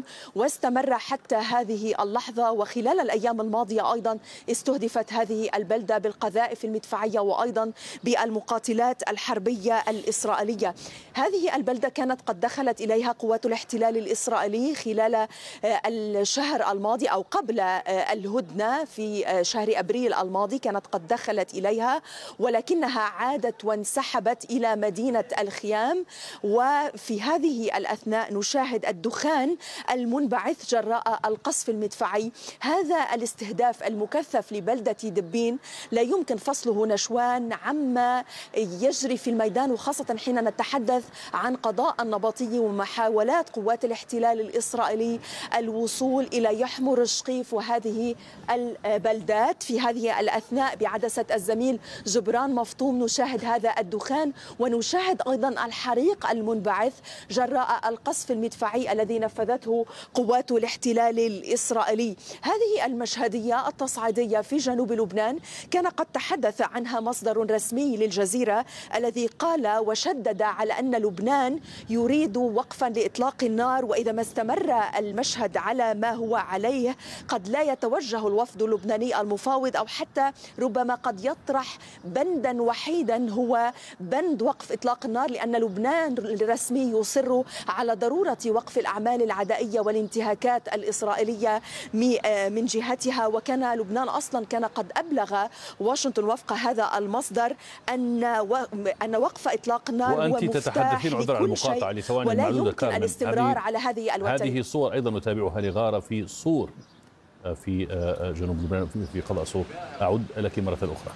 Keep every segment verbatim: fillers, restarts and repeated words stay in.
اليوم واستمر حتى هذه اللحظة. وخلال الأيام الماضية أيضا استهدفت هذه البلدة بالقذائف المدفعية وأيضا بالمقاتلات الحربية الإسرائيلية. هذه البلدة كانت قد دخلت إليها قوات الاحتلال الإسرائيلي خلال الشهر الماضي أو قبل الهدنة في شهر أبريل الماضي، كانت قد دخلت إليها ولكنها عادت وانسحبت إلى مدينة الخيام. وفي هذه الأثناء نشاهد الدخان المنبعث جراء القصف المدفعي. هذا الاستهداف المكثف لبلدة دبين لا يمكن فصله نشوان عما يجري في الميدان، وخاصة حين نتحدث عن قضاء النبطي ومحاولات قوات الاحتلال الإسرائيلي الوصول إلى يحمر الشقيف وهذه البلدات. في هذه الأثناء بعدسة الزميل جبران مفطوم نشاهد هذا الدخان ونشاهد أيضا الحريق المنبعث جراء القصف المدفعي الذي نفذته قوات الاحتلال الإسرائيلي. هذه المشهدية التصعيدية في جنوب لبنان كان قد تحدث عنها مصدر رسمي للجزيرة الذي قال وشدد على أن لبنان يريد وقفا لإطلاق النار، وإذا ما استمر المشهد على ما هو عليه قد لا يتوجه الوفد اللبناني المفاوض أو حتى ربما قد يطرح بندا وحيدا هو بند وقف إطلاق النار، لأن لبنان الرسمي يصر على ضرورة وقف الأعمال العدائية والانتهاكات الإسرائيلية من جهتها. وكان لبنان أصلا كان قد أبلغ واشنطن وفق هذا المصدر أن أن وقف إطلاق النار هو وأنت تتحدثين عذر على المقاطعة لثواني ولا معدودة يمكن كامل. الاستمرار على هذه الوتيرة. هذه صور أيضا نتابعها لغارة في صور في جنوب لبنان في قضاء صور. أعود لك مرة أخرى.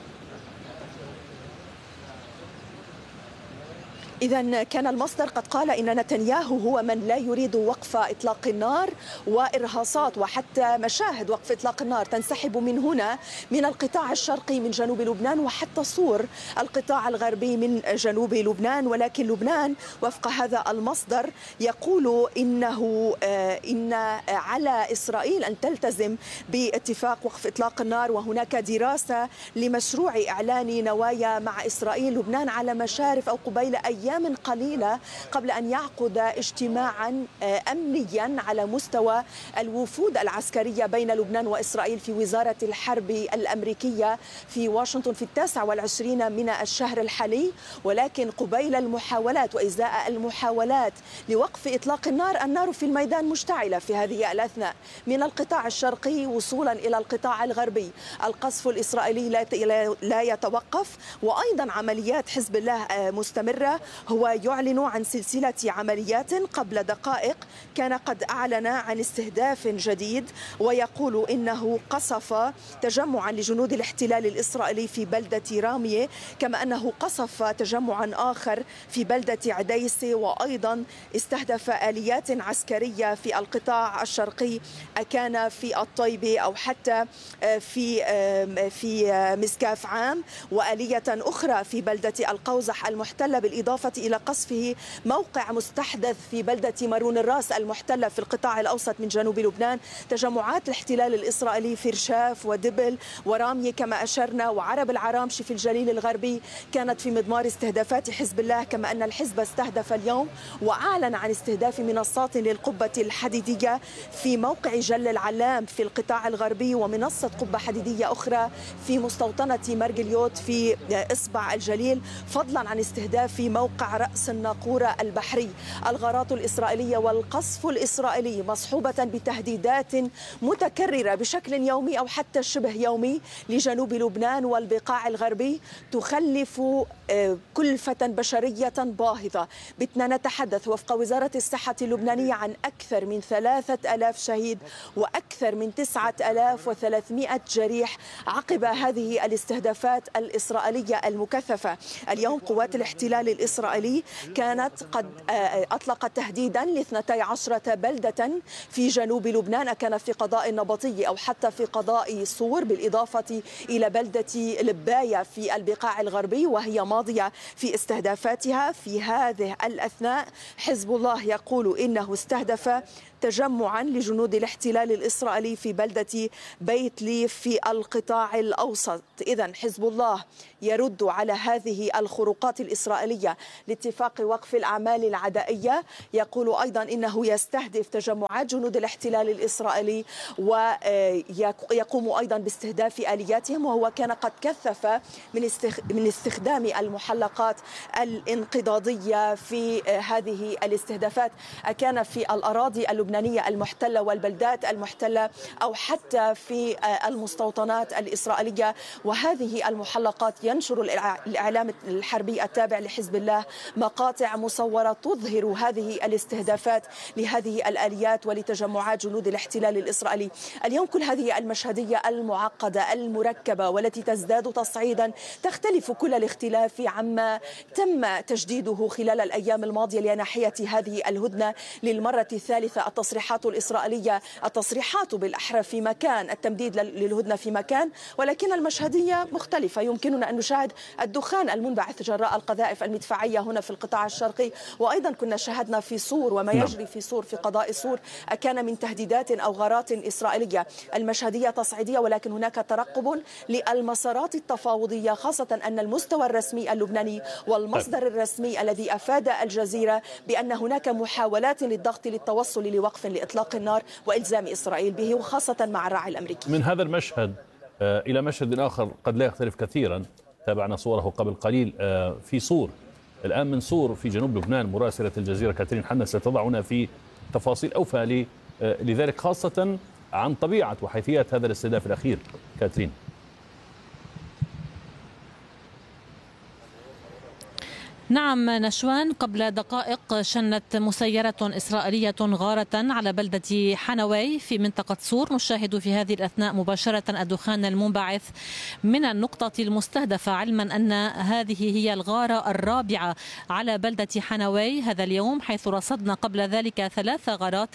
إذا كان المصدر قد قال إن نتنياهو هو من لا يريد وقف إطلاق النار، وإرهاصات وحتى مشاهد وقف إطلاق النار تنسحب من هنا من القطاع الشرقي من جنوب لبنان وحتى صور القطاع الغربي من جنوب لبنان. ولكن لبنان وفق هذا المصدر يقول إنه إن على إسرائيل أن تلتزم باتفاق وقف إطلاق النار، وهناك دراسة لمشروع إعلان نوايا مع إسرائيل. لبنان على مشارف أو قبيل أيام أيام قليلة قبل أن يعقد اجتماعا أمنيا على مستوى الوفود العسكرية بين لبنان وإسرائيل في وزارة الحرب الأمريكية في واشنطن في التاسع والعشرين من الشهر الحالي. ولكن قبيل المحاولات وإزاء المحاولات لوقف إطلاق النار، النار في الميدان مشتعلة في هذه الأثناء من القطاع الشرقي وصولا إلى القطاع الغربي. القصف الإسرائيلي لا يتوقف، وأيضا عمليات حزب الله مستمرة. هو يعلن عن سلسلة عمليات. قبل دقائق كان قد أعلن عن استهداف جديد ويقول إنه قصف تجمعا لجنود الاحتلال الإسرائيلي في بلدة رامية، كما أنه قصف تجمعا آخر في بلدة عديسة، وأيضا استهدف آليات عسكرية في القطاع الشرقي كان في الطيبة أو حتى في في مسكاف عام، وآلية أخرى في بلدة القوزح المحتلة، بالإضافة إلى قصفه موقع مستحدث في بلدة مارون الراس المحتلة في القطاع الأوسط من جنوب لبنان. تجمعات الاحتلال الإسرائيلي في رشاف ودبل ورامية كما أشرنا وعرب العرامشي في الجليل الغربي كانت في مضمار استهدافات حزب الله، كما أن الحزب استهدف اليوم وأعلن عن استهداف منصات للقبة الحديدية في موقع جل العلام في القطاع الغربي، ومنصة قبة حديدية أخرى في مستوطنة مرجليوت في إصبع الجليل، فضلا عن استهداف موقع رأس الناقورة البحري. الغارات الإسرائيلية والقصف الإسرائيلي مصحوبة بتهديدات متكررة بشكل يومي أو حتى شبه يومي لجنوب لبنان والبقاع الغربي تخلف كلفة بشرية باهظة. بدنا نتحدث وفق وزارة الصحة اللبنانية عن أكثر من ثلاثة آلاف شهيد وأكثر من تسعة آلاف وثلاثمئة جريح عقب هذه الاستهدافات الإسرائيلية المكثفة. اليوم قوات الاحتلال الإسرائيلي كانت قد أطلقت تهديدا لاثنتي عشرة بلدة في جنوب لبنان، كان في قضاء النبطي أو حتى في قضاء صور، بالإضافة إلى بلدة لباية في البقاع الغربي وهي ماضية في استهدافاتها. في هذه الأثناء حزب الله يقول إنه استهدف تجمعا لجنود الاحتلال الإسرائيلي في بلدة بيت ليف في القطاع الأوسط. إذن حزب الله يرد على هذه الخروقات الإسرائيلية لاتفاق وقف الأعمال العدائية. يقول أيضا إنه يستهدف تجمعات جنود الاحتلال الإسرائيلي ويقوم أيضا باستهداف آلياتهم، وهو كان قد كثف من استخدام المحلقات الانقضاضية في هذه الاستهدافات، كان في الأراضي اللبنانية المحتلة والبلدات المحتلة أو حتى في المستوطنات الإسرائيلية. وهذه المحلقات ينشر الإعلام الحربي التابع لحزب الله مقاطع مصورة تظهر هذه الاستهدافات لهذه الآليات ولتجمعات جنود الاحتلال الإسرائيلي. اليوم كل هذه المشهدية المعقدة المركبة والتي تزداد تصعيدا تختلف كل الاختلاف عما تم تجديده خلال الأيام الماضية لناحية هذه الهدنة للمرة الثالثة. التصريحات الإسرائيلية التصريحات بالأحرى في مكان، التمديد للهدنة في مكان، ولكن المشهدية مختلفة. يمكننا أن نشاهد الدخان المنبعث جراء القذائف المدفعية هنا في القطاع الشرقي، وأيضا كنا شاهدنا في صور وما يجري في صور في قضاء صور كان من تهديدات أو غارات إسرائيلية. المشهدية تصعيدية، ولكن هناك ترقب للمسارات التفاوضية، خاصة أن المستوى الرسمي اللبناني والمصدر الرسمي الذي أفاد الجزيرة بأن هناك محاولات للضغط للتوصل لوقف لإطلاق النار وإلزام إسرائيل به، وخاصة مع الراعي الأمريكي. من هذا المشهد إلى مشهد آخر قد لا يختلف كثيرا، تابعنا صوره قبل قليل في صور. الآن من صور في جنوب لبنان مراسلة الجزيرة كاترين حنا ستضعنا في تفاصيل أوفى لذلك، خاصة عن طبيعة وحيثيات هذا الاستهداف الأخير. كاترين. نعم نشوان، قبل دقائق شنت مسيرة إسرائيلية غارة على بلدة حنوي في منطقة صور. نشاهد في هذه الأثناء مباشرة الدخان المنبعث من النقطة المستهدفة، علما أن هذه هي الغارة الرابعة على بلدة حنوي هذا اليوم، حيث رصدنا قبل ذلك ثلاث غارات،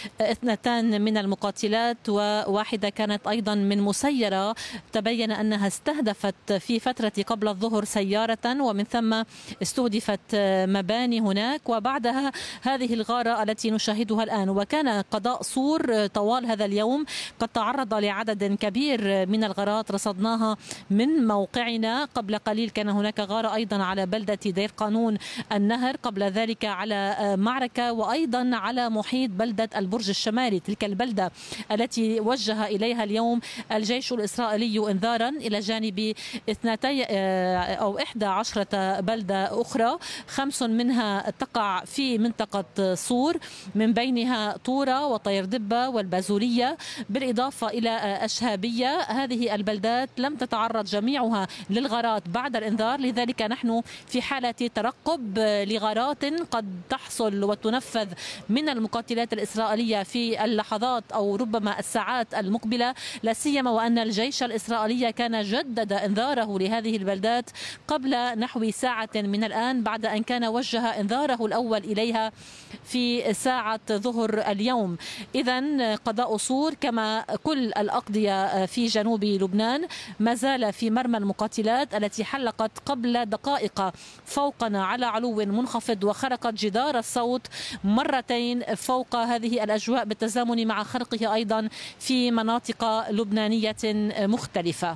اثنتان من المقاتلات وواحدة كانت أيضا من مسيرة تبين أنها استهدفت في فترة قبل الظهر سيارة، ومن ثم استهدفت مباني هناك، وبعدها هذه الغارة التي نشاهدها الآن. وكان قضاء صور طوال هذا اليوم قد تعرض لعدد كبير من الغارات رصدناها من موقعنا. قبل قليل كان هناك غارة أيضا على بلدة دير قانون النهر، قبل ذلك على معركة، وأيضا على محيط بلدة البرج الشمالي، تلك البلدة التي وجه إليها اليوم الجيش الإسرائيلي انذارا إلى جانب اثنتي أو إحدى عشرة بلدة أخرى، خمس منها تقع في منطقة صور، من بينها طورة وطير دبة والبازولية بالإضافة إلى أشهابية. هذه البلدات لم تتعرض جميعها للغارات بعد الإنذار، لذلك نحن في حالة ترقب لغارات قد تحصل وتنفذ من المقاتلات الإسرائيلية في اللحظات أو ربما الساعات المقبلة، لا سيما وأن الجيش الإسرائيلي كان جدد إنذاره لهذه البلدات قبل نحو ساعة من الآن، بعد أن كان وجه إنذاره الأول إليها في ساعة ظهر اليوم. إذن قضاء صور كما كل الأقضية في جنوب لبنان ما زال في مرمى المقاتلات التي حلقت قبل دقائق فوقنا على علو منخفض وخرقت جدار الصوت مرتين فوق هذه الأجواء، بالتزامن مع خرقه أيضا في مناطق لبنانية مختلفة.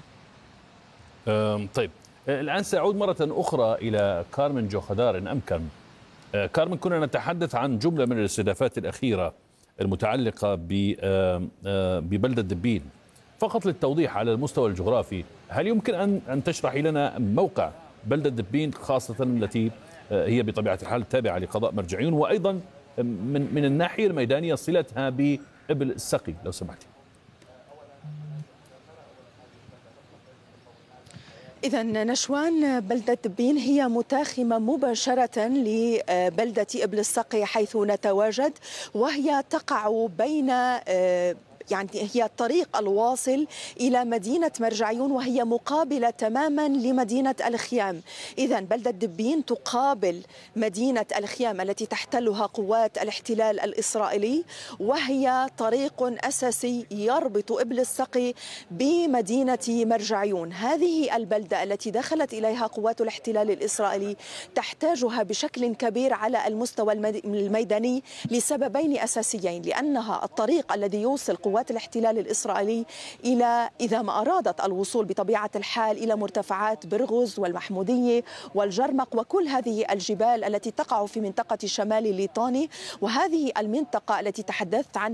طيب، الآن سأعود مرة أخرى إلى كارمن جوخدار إن أمكن. كارمن، كنا نتحدث عن جملة من الاستهدافات الأخيرة المتعلقة ببلدة دبين. فقط للتوضيح على المستوى الجغرافي، هل يمكن أن أن تشرحي لنا موقع بلدة دبين، خاصة التي هي بطبيعة الحال تابعة لقضاء مرجعيون، وأيضا من من الناحية الميدانية صلتها بإبل السقي لو سمحتي؟ إذا نشوان، بلدة دبين هي متاخمة مباشرة لبلدة إبل السقي حيث نتواجد، وهي تقع بين يعني هي الطريق الواصل إلى مدينة مرجعيون، وهي مقابلة تماما لمدينة الخيام. إذا بلدة دبين تقابل مدينة الخيام التي تحتلها قوات الاحتلال الإسرائيلي، وهي طريق أساسي يربط إبل السقي بمدينة مرجعيون. هذه البلدة التي دخلت إليها قوات الاحتلال الإسرائيلي تحتاجها بشكل كبير على المستوى الميداني لسببين أساسيين، لأنها الطريق الذي يوصل قوات قوات الاحتلال الإسرائيلي إلى إذا ما أرادت الوصول بطبيعة الحال إلى مرتفعات برغوز والمحمودية والجرمق وكل هذه الجبال التي تقع في منطقة شمال الليطاني. وهذه المنطقة التي تحدثت عنها